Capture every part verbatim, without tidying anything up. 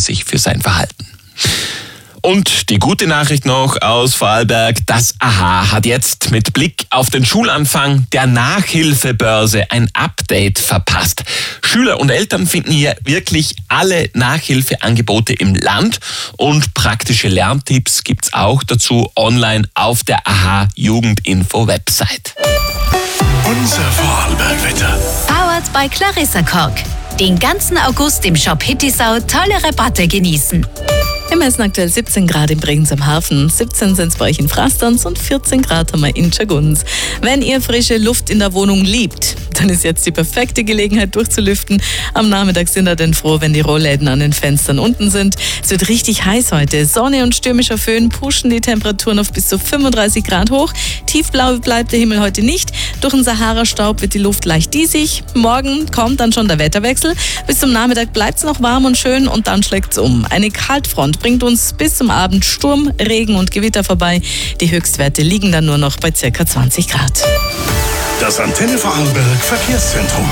sich für sein Verhalten. Und die gute Nachricht noch aus Vorarlberg, das A H A hat jetzt mit Blick auf den Schulanfang der Nachhilfebörse ein Update verpasst. Schüler und Eltern finden hier wirklich alle Nachhilfeangebote im Land und praktische Lerntipps gibt's auch dazu online auf der A H A Jugendinfo Website. Unser Vorarlberg-Wetter. Powered by Clarissa Kork. Den ganzen August im Shop Hittisau tolle Rabatte genießen. Wir messen aktuell siebzehn Grad in Bregenz am Hafen, siebzehn sind es bei euch in Frasterns und vierzehn Grad haben wir in Tschagguns. Wenn ihr frische Luft in der Wohnung liebt, dann ist jetzt die perfekte Gelegenheit durchzulüften. Am Nachmittag sind wir denn froh, wenn die Rollläden an den Fenstern unten sind. Es wird richtig heiß heute. Sonne und stürmischer Föhn pushen die Temperaturen auf bis zu fünfunddreißig Grad hoch. Tiefblau bleibt der Himmel heute nicht. Durch den Sahara-Staub wird die Luft leicht diesig. Morgen kommt dann schon der Wetterwechsel. Bis zum Nachmittag bleibt es noch warm und schön und dann schlägt es um. Eine Kaltfront bringt uns bis zum Abend Sturm, Regen und Gewitter vorbei. Die Höchstwerte liegen dann nur noch bei ca. zwanzig Grad. Das Antenne Vorarlberg Verkehrszentrum.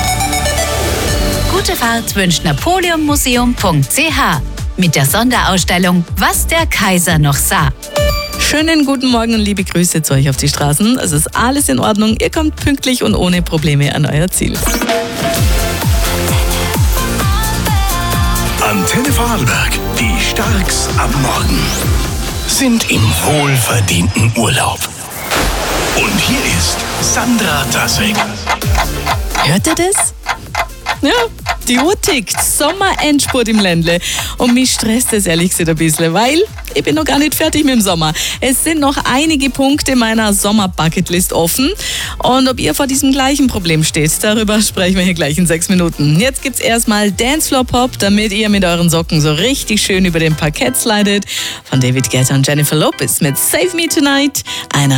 Gute Fahrt wünscht napoleon museum punkt c h mit der Sonderausstellung Was der Kaiser noch sah. Schönen guten Morgen und liebe Grüße zu euch auf die Straßen. Es ist alles in Ordnung. Ihr kommt pünktlich und ohne Probleme an euer Ziel. Antenne Vorarlberg, die Starks am Morgen, sind im wohlverdienten Urlaub. Und hier ist Sandra Tasek. Hört ihr das? Ja, die Uhr tickt. Sommerendspurt im Ländle. Und mich stresst es ehrlich gesagt ein bisschen, weil ich bin noch gar nicht fertig mit dem Sommer. Es sind noch einige Punkte meiner Sommer-Bucketlist offen. Und ob ihr vor diesem gleichen Problem steht, darüber sprechen wir hier gleich in sechs Minuten. Jetzt gibt's erstmal Dancefloor-Pop, damit ihr mit euren Socken so richtig schön über den Parkett slidet. Von David Guetta und Jennifer Lopez mit Save Me Tonight. Einer